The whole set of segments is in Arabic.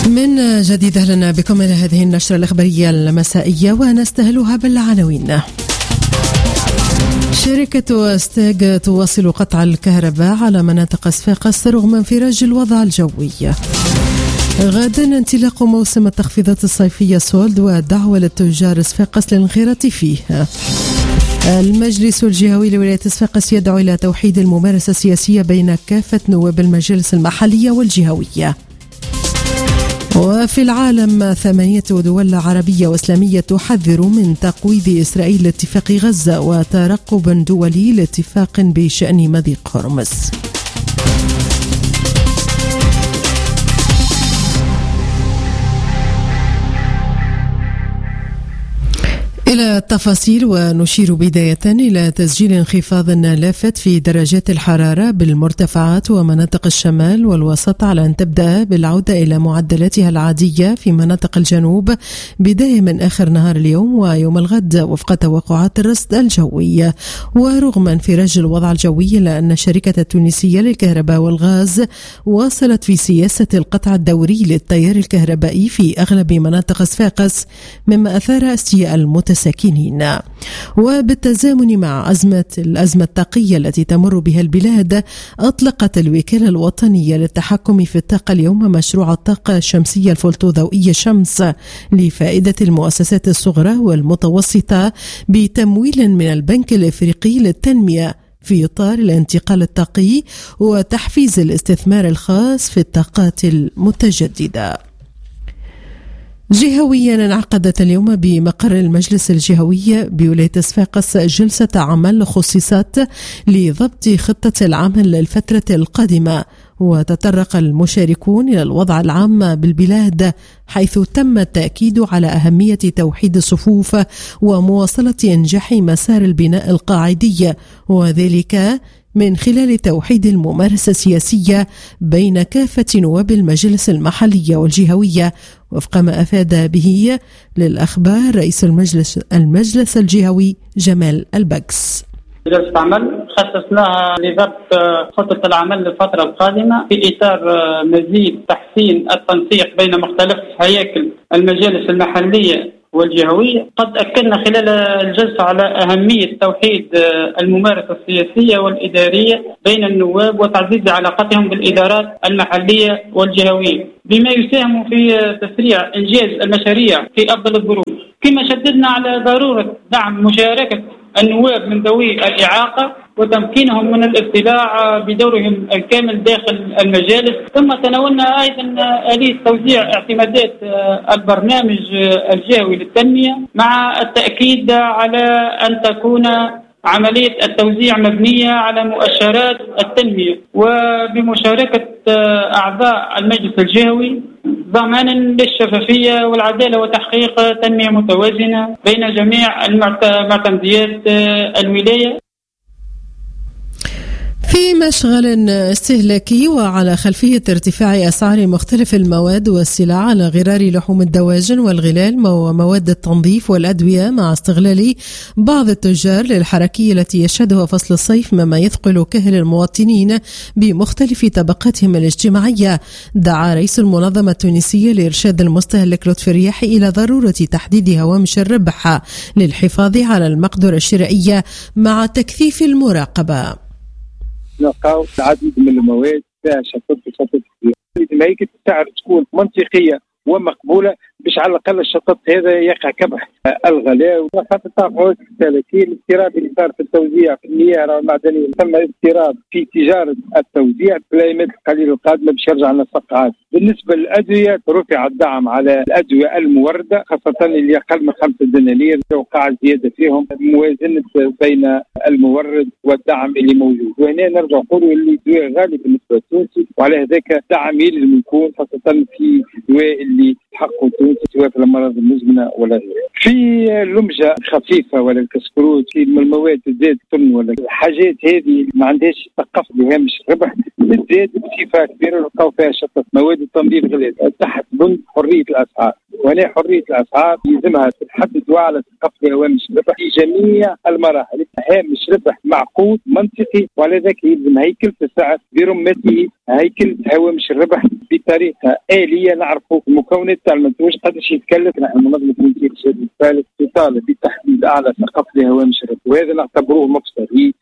من جديد أهلا بكم إلى هذه النشرة الإخبارية المسائية ونستهلها بالعناوين. شركة أستاج تواصل قطع الكهرباء على مناطق صفاقس رغم انفراج الوضع الجوي. غدا انطلاق موسم التخفيضات الصيفية سولد ودعوة للتجار صفاقس للانخراط فيه. المجلس الجهوي لولاية صفاقس يدعو إلى توحيد الممارسة السياسية بين كافة نواب المجالس المحلية والجهوية. وفي العالم 8 دول عربية وإسلامية تحذر من تقويض إسرائيل لاتفاق غزة وترقب دولي لاتفاق بشأن مضيق هرمز. إلى التفاصيل، ونشير بداية إلى تسجيل انخفاض لافت في درجات الحرارة بالمرتفعات ومناطق الشمال والوسط على أن تبدأ بالعودة إلى معدلاتها العادية في مناطق الجنوب بداية من آخر نهار اليوم ويوم الغد وفق توقعات الرصد الجوي. ورغم انفراج الوضع الجوي إلا أن الشركة التونسية للكهرباء والغاز واصلت في سياسة القطع الدوري للتيار الكهربائي في أغلب مناطق صفاقس مما أثار استياء المتساكنين. وبالتزامن مع الأزمة الطاقية التي تمر بها البلاد، أطلقت الوكالة الوطنية للتحكم في الطاقة اليوم مشروع الطاقة الشمسية الفوتوضوئية شمس لفائدة المؤسسات الصغرى والمتوسطة بتمويل من البنك الإفريقي للتنمية في إطار الانتقال الطاقي وتحفيز الاستثمار الخاص في الطاقات المتجددة. جهويا انعقدت اليوم بمقر المجلس الجهوي بولاية صفاقس جلسة عمل خصصت لضبط خطة العمل للفترة القادمة، وتطرق المشاركون إلى الوضع العام بالبلاد حيث تم التأكيد على أهمية توحيد الصفوف ومواصلة إنجاح مسار البناء القاعدي، وذلك من خلال توحيد الممارسة السياسية بين كافة نواب المجلس المحلية والجهوية وفق ما أفاد به للأخبار رئيس المجلس الجهوي جمال البكس. جلسة عمل خصصناها لضبط خطة العمل للفترة القادمة في إطار مزيد تحسين التنسيق بين مختلف هياكل المجالس المحلية والجهوية. قد أكدنا خلال الجلسة على أهمية توحيد الممارسة السياسية والإدارية بين النواب وتعزيز علاقتهم بالإدارات المحلية والجهوية بما يساهم في تسريع إنجاز المشاريع في أفضل الظروف. كما شددنا على ضرورة دعم مشاركة النواب من ذوي الإعاقة وتمكينهم من الاطلاع بدورهم الكامل داخل المجالس. ثم تناولنا أيضا آلية توزيع اعتمادات البرنامج الجهوي للتنمية مع التأكيد على أن تكون عملية التوزيع مبنية على مؤشرات التنمية وبمشاركة أعضاء المجلس الجهوي ضمانا للشفافية والعدالة وتحقيق تنمية متوازنة بين جميع معتمديات الولاية. في مشغل استهلاكي وعلى خلفية ارتفاع أسعار مختلف المواد والسلع على غرار لحوم الدواجن والغلال ومواد التنظيف والأدوية مع استغلال بعض التجار للحركية التي يشهدها فصل الصيف مما يثقل كاهل المواطنين بمختلف طبقاتهم الاجتماعية، دعا رئيس المنظمة التونسية لإرشاد المستهلك لطفي الرياحي إلى ضرورة تحديد هوامش الربح للحفاظ على المقدرة الشرائية مع تكثيف المراقبة. نلقاو العديد من المواد فيها شطط كبير، لازم هيك السعر تكون منطقيه ومقبوله باش على الاقل الشطط هذا يقع كبح الغلاء. وخاصه تعرفوا السلاسل الاضطراب اللي صار في التوزيع في المياه والمعدنيه، ثم اضطراب في تجاره التوزيع في الايام القليله القادمه باش يرجع للنسق عادي. بالنسبه للادويه رفع الدعم على الادويه المورده خاصه اللي اقل من 5 دنانير، وقع زياده فيهم موازنه بين المورد والدعم اللي موجود. وهنا نرجع نقولوا اللي الدواء غالي بالنسبه للتونسي، وعلى هذاك دعم يلزم يكون خاصه في الدواء اللي حقه التونسي سواء في الامراض المزمنه ولا غيرها. في اللمجه خفيفه ولا الكسكروت في المواد الزيت الطن ولا الحاجات هذه ما عندهاش ثقافه بهامش ربح بالزيت بصفه كبيره، نلقاو فيها شطط مواد التنظيف غليت تحت بند حريه الاسعار. وهنا حرية الأسعار يلزمها تحدد على تقفل هوامش الربح في جميع المراحل. هامش ربح معقود منطقي، وعلى ذلك يلزم هيكل في السعر برمته، هيكل هوامش الربح بطريقة آلية نعرفوا المكونات تاع المنتوج قداش يتكلف. نحن منظمة الإنتاج الشهري الثالث تطالب بتحديد أعلى تقفل هوامش الربح، وهذا نعتبروه مفسري.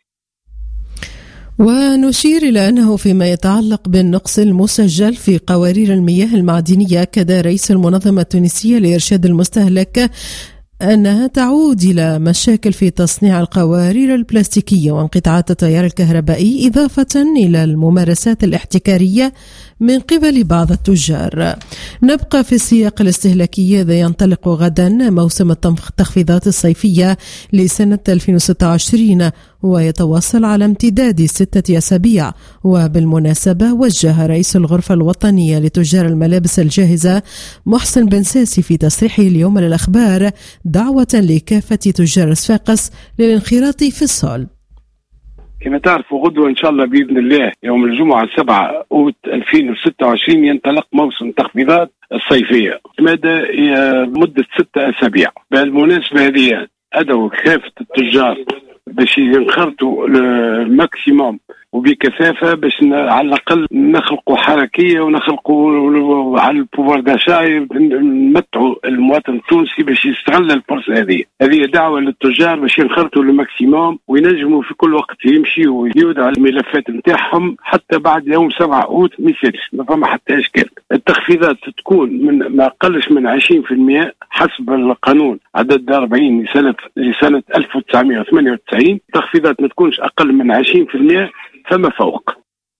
ونشير إلى أنه فيما يتعلق بالنقص المسجل في قوارير المياه المعدنية، أكد رئيس المنظمة التونسية لإرشاد المستهلك أنها تعود إلى مشاكل في تصنيع القوارير البلاستيكية وانقطاعات التيار الكهربائي، إضافة إلى الممارسات الاحتكارية من قبل بعض التجار. نبقى في السياق الاستهلاكي. إذا ينطلق غدا موسم التخفيضات الصيفية لسنة 2026 ويتواصل على امتداد 6 أسابيع. وبالمناسبة وجه رئيس الغرفة الوطنية لتجار الملابس الجاهزة محسن بن ساسي في تصريحه اليوم للأخبار دعوة لكافة تجار صفاقس للانخراط في الصلب. كما تعرفوا غدوة إن شاء الله بإذن الله يوم الجمعة 7 أوت 2026 ينطلق موسم تخفيضات الصيفية مدة 6 أسابيع. بالمناسبة هذه أدعو كافة التجار باش ينخرطوا الماكسيموم وبكثافة باش على الأقل نخلقوا حركية ونخلقوا على البوفار داشا، نمتعوا المواطن التونسي باش يستغل الفرصة هذه دعوة للتجار باش ينخرطوا الماكسيموم وينجموا في كل وقت يمشيوا ويودعوا الملفات نتاعهم حتى بعد يوم 7 أوت ما يسالش، ما فما حتى إشكال. التخفيضات تكون من ما أقلش من 20% حسب القانون عدد 40 لسنة 1998. التخفيضات ما تكونش أقل من 20% فما فوق.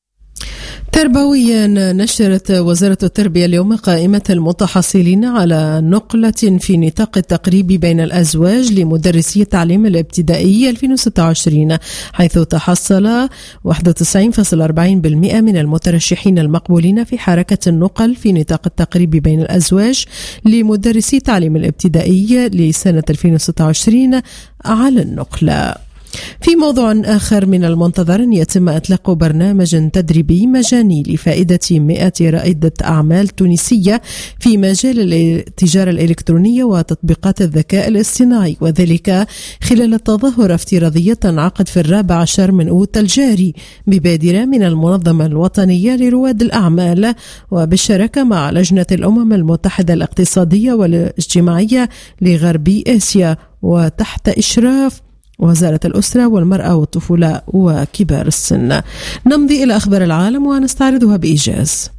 تربويا، نشرت وزارة التربية اليوم قائمة المتحصلين على نقلة في نطاق التقريب بين الأزواج لمدرسي التعليم الابتدائي 2026، حيث تحصل 91.40% من المترشحين المقبولين في حركة النقل في نطاق التقريب بين الأزواج لمدرسي التعليم الابتدائي لسنة 2026 على النقلة. في موضوع آخر، من المنتظر أن يتم إطلاق برنامج تدريبي مجاني لفائدة 100 رائدة أعمال تونسية في مجال التجارة الإلكترونية وتطبيقات الذكاء الاصطناعي، وذلك خلال التظاهرة افتراضية تنعقد في 14 من أوت الجاري ببادرة من المنظمة الوطنية لرواد الأعمال وبالشراكة مع لجنة الأمم المتحدة الاقتصادية والاجتماعية لغرب آسيا وتحت إشراف وزارة الأسرة والمرأة والطفولة وكبار السن. نمضي إلى أخبار العالم ونستعرضها بإيجاز.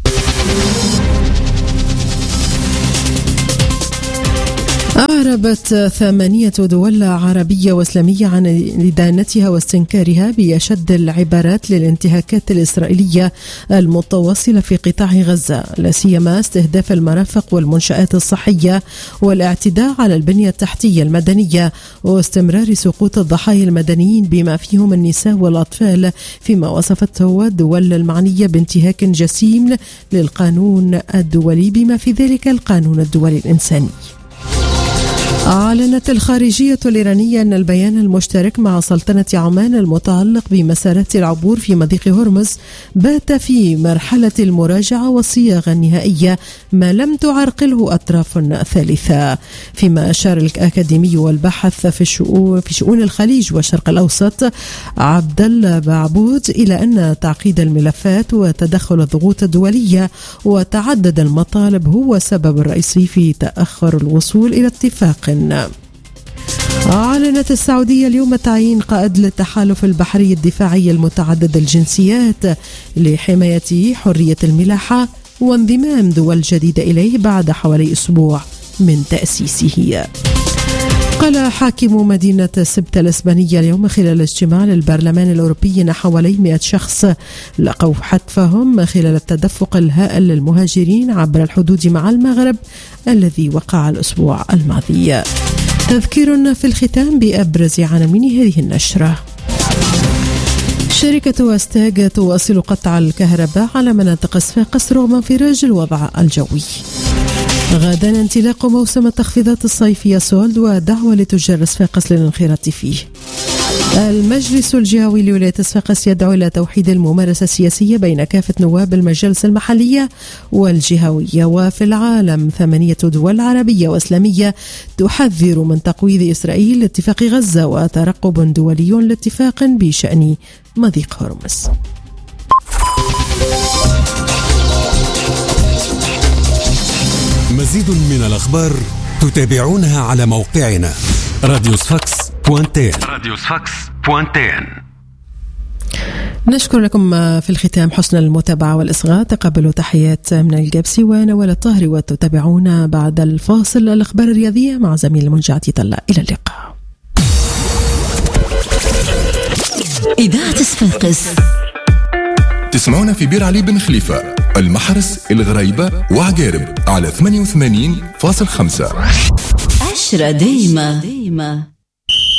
أعربت 8 دول عربية وإسلامية عن إدانتها واستنكارها بأشد العبارات للانتهاكات الإسرائيلية المتواصلة في قطاع غزة، لا سيما استهداف المرافق والمنشآت الصحية والاعتداء على البنية التحتية المدنية واستمرار سقوط الضحايا المدنيين بما فيهم النساء والأطفال، فيما وصفته الدول المعنية بانتهاك جسيم للقانون الدولي بما في ذلك القانون الدولي الإنساني. أعلنت الخارجية الإيرانية أن البيان المشترك مع سلطنة عمان المتعلق بمسارات العبور في مضيق هرمز بات في مرحلة المراجعة والصياغة النهائية ما لم تعرقله أطراف ثالثة. فيما أشار الأكاديمي والباحث في شؤون الخليج والشرق الأوسط عبد الله بعبود إلى أن تعقيد الملفات وتدخل الضغوط الدولية وتعدد المطالب هو السبب الرئيسي في تأخر الوصول إلى اتفاق. أعلنت السعودية اليوم تعيين قائد للتحالف البحري الدفاعي المتعدد الجنسيات لحماية حرية الملاحة وانضمام دول جديدة إليه بعد حوالي أسبوع من تأسيسه. قال حاكم مدينة سبتة الإسبانية اليوم خلال اجتماع للبرلمان الأوروبي أن حوالي 100 شخص لقوا حتفهم خلال التدفق الهائل للمهاجرين عبر الحدود مع المغرب الذي وقع الأسبوع الماضي. تذكير في الختام بأبرز عناوين هذه النشرة. شركة أستاج تواصل قطع الكهرباء على مناطق صفاقس رغم انفراج الوضع الجوي. غدا انطلاق موسم التخفيضات الصيفية سولد ودعوة لتجار صفاقس للانخراط فيه. المجلس الجهوي لولاية صفاقس يدعو إلى توحيد الممارسة السياسية بين كافة نواب المجالس المحلية والجهوية. وفي العالم 8 دول عربية وإسلامية تحذر من تقويض إسرائيل لاتفاق غزة وترقب دولي لاتفاق بشأن مضيق هرمز. مزيد من الأخبار تتابعونها على موقعنا radiosfax.tn. نشكر لكم في الختام حسن المتابعة والإصغاء. تقبلوا تحيات من الجبسي ونوال الطاهري، وتتابعونا بعد الفاصل الأخبار الرياضية مع زميل منجعتي طلع. إلى اللقاء. إذاعة صفاقس تسمعونا في بير علي بن خليفة، المحرس، الغريبة وعقارب على 88.5. 10 دايما.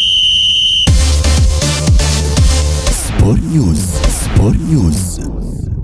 سبور نيوز.